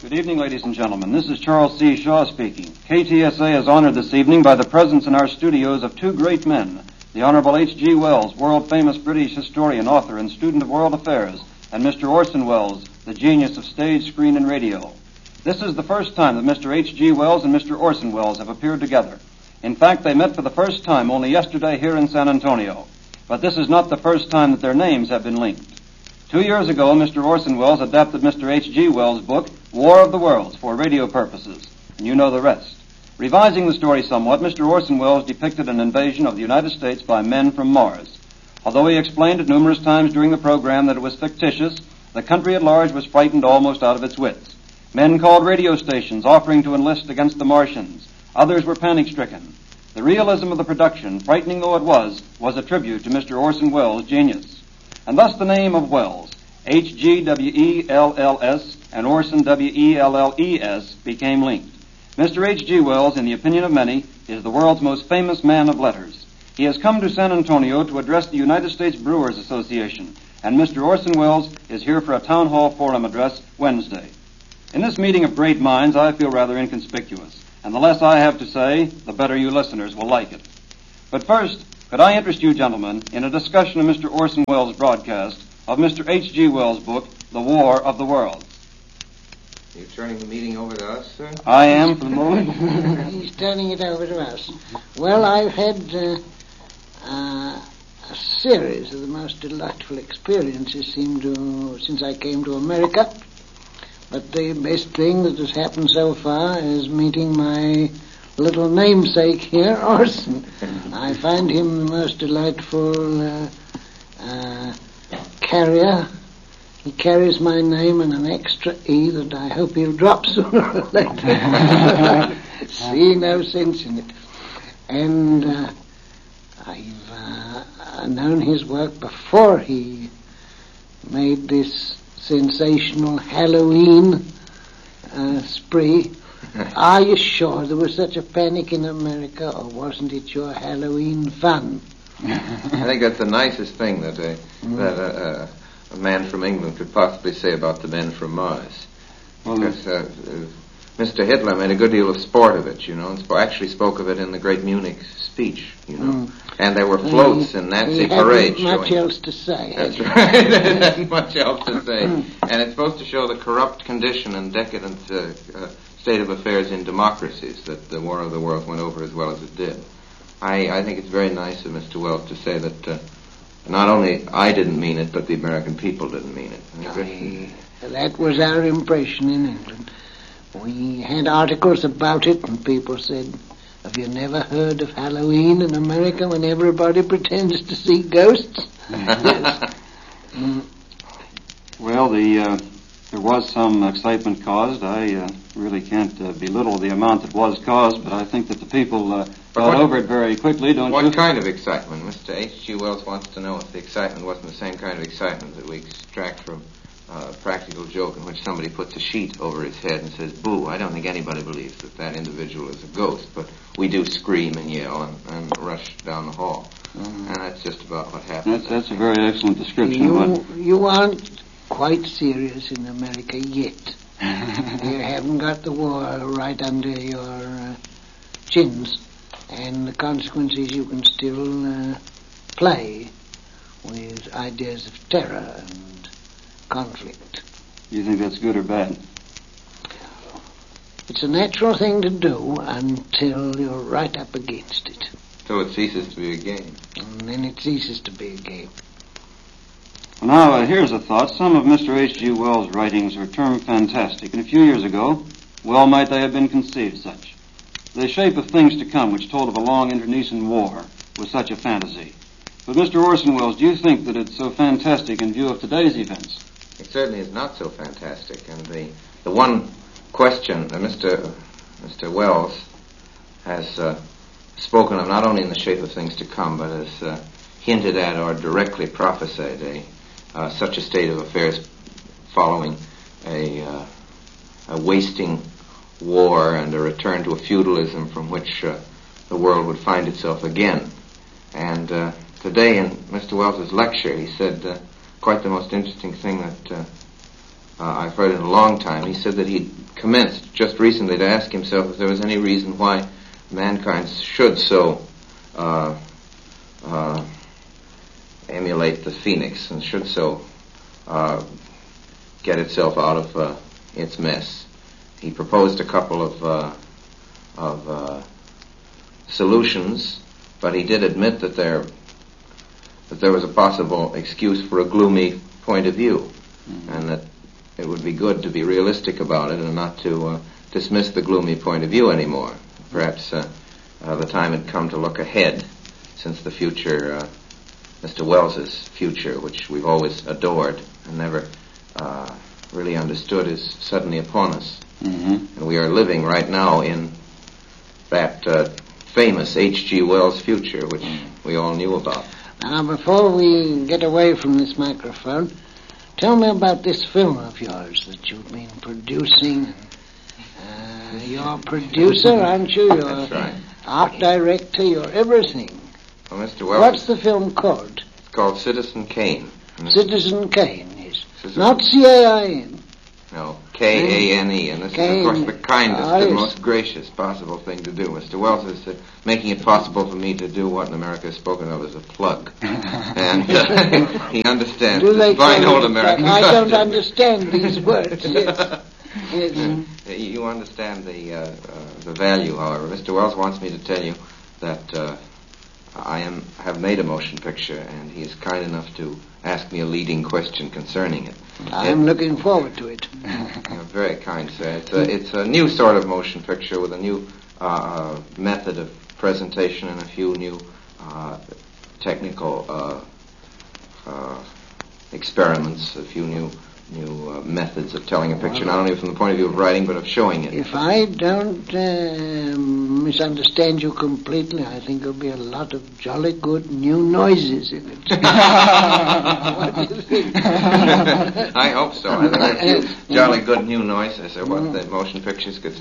Good evening, ladies and gentlemen. This is Charles C. Shaw speaking. KTSA is honored this evening by the presence in our studios of two great men, the Honorable H.G. Wells, world-famous British historian, author, and student of world affairs, and Mr. Orson Welles, the genius of stage, screen, and radio. This is the first time that Mr. H.G. Wells and Mr. Orson Welles have appeared together. In fact, they met for the first time only yesterday here in San Antonio. But this is not the first time that their names have been linked. 2 years ago, Mr. Orson Welles adapted Mr. H.G. Wells' book, War of the Worlds, for radio purposes, and you know the rest. Revising the story somewhat, Mr. Orson Welles depicted an invasion of the United States by men from Mars. Although he explained it numerous times during the program that it was fictitious, the country at large was frightened almost out of its wits. Men called radio stations offering to enlist against the Martians. Others were panic-stricken. The realism of the production, frightening though it was a tribute to Mr. Orson Welles' genius. And thus the name of Wells, H-G-W-E-L-L-S, and Orson, W-E-L-L-E-S, became linked. Mr. H.G. Wells, in the opinion of many, is the world's most famous man of letters. He has come to San Antonio to address the United States Brewers Association, and Mr. Orson Welles is here for a town hall forum address Wednesday. In this meeting of great minds, I feel rather inconspicuous, and the less I have to say, the better you listeners will like it. But first, could I interest you gentlemen in a discussion of Mr. Orson Welles' broadcast of Mr. H.G. Wells' book, The War of the Worlds. Are you turning the meeting over to us, sir? I am, for the moment. He's turning it over to us. Well, I've had a series of the most delightful experiences since I came to America. But the best thing that has happened so far is meeting my little namesake here, Orson. I find him the most delightful carrier. He carries my name and an extra E that I hope he'll drop sooner or later. See no sense in it. And I've known his work before he made this sensational Halloween spree. Are you sure there was such a panic in America, or wasn't it your Halloween fun? I think that's the nicest thing that a man from England could possibly say about the men from Mars. Well, because Mr. Hitler made a good deal of sport of it, you know, and actually spoke of it in the great Munich speech, you know. And there were floats in Nazi parades. Much else to say. That's right. There isn't much else to say. And it's supposed to show the corrupt condition and decadent state of affairs in democracies that the War of the Worlds went over as well as it did. I think it's very nice of Mr. Wells to say that not only I didn't mean it, but the American people didn't mean it. That was our impression in England. We had articles about it, and people said, have you never heard of Halloween in America when everybody pretends to see ghosts? Yes. Well, there was some excitement caused. I really can't belittle the amount that was caused, but I think that the people got over it very quickly, don't you? What kind of excitement? Mr. H.G. Wells wants to know if the excitement wasn't the same kind of excitement that we extract from a practical joke in which somebody puts a sheet over his head and says, boo. I don't think anybody believes that individual is a ghost, but we do scream and yell and rush down the hall. And that's just about what happens. That's a very excellent description. You aren't quite serious in America yet. You haven't got the war right under your chins, and the consequence is you can still play with ideas of terror and conflict. You think that's good or bad? It's a natural thing to do until you're right up against it. So it ceases to be a game. And then it ceases to be a game. Now, here's a thought. Some of Mr. H.G. Wells' writings are termed fantastic, and a few years ago, well might they have been conceived such. The Shape of Things to Come, which told of a long internecine war, was such a fantasy. But Mr. Orson Welles, do you think that it's so fantastic in view of today's events? It certainly is not so fantastic, and the one question that Mr. Wells has spoken of, not only in The Shape of Things to Come, but has hinted at or directly prophesied such a state of affairs following a wasting war and a return to a feudalism from which the world would find itself again. And today in Mr. Wells's lecture, he said quite the most interesting thing that I've heard in a long time. He said that he'd commenced just recently to ask himself if there was any reason why mankind should so emulate the phoenix and should so get itself out of its mess. He proposed a couple of solutions, but he did admit that there was a possible excuse for a gloomy point of view, and that it would be good to be realistic about it and not to dismiss the gloomy point of view anymore. Perhaps the time had come to look ahead, since the future, Mr. Wells's future, which we've always adored and never really understood, is suddenly upon us. And we are living right now in that famous H.G. Wells future, which we all knew about. Now, before we get away from this microphone, tell me about this film of yours that you've been producing. You're a producer, aren't you? You're That's right. art director, you're everything. Well, Mr. Wells, What's the film called? it's called Citizen Kane. Citizen Kane, yes. Citizen- Not C-A-I-N. No, K-A-N-E, and this is, of course, the kindest and most gracious possible thing to do. Mr. Wells is making it possible for me to do what in America is spoken of as a plug. And he understands Do they this fine call old it American that? I don't custom. understand these words, yes. Yes. You understand the value, however. Mr. Wells wants me to tell you that I have made a motion picture, and he is kind enough to ask me a leading question concerning it. I'm looking forward to it. You're very kind, sir. It's a new sort of motion picture with a new method of presentation and a few new technical experiments, a few new methods of telling a picture, not only from the point of view of writing, but of showing it. If I don't misunderstand you completely, I think there'll be a lot of jolly good new noises in it. What do you think? I hope so. I think a few jolly good new noises are what the motion pictures could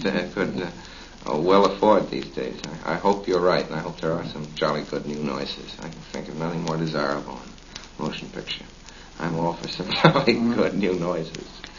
well afford these days. I hope you're right, and I hope there are some jolly good new noises. I can think of nothing more desirable in motion picture. I'm all for some jolly good new noises.